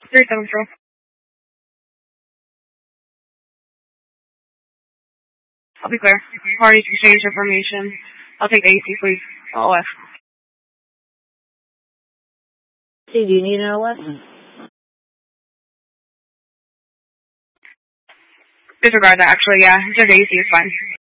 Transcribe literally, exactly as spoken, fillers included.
three seven zero. I'll be clear. Parties exchange information. I'll take the A C, please. O F. See, do you need an O F? Disregard that, actually, yeah. Just A C is fine.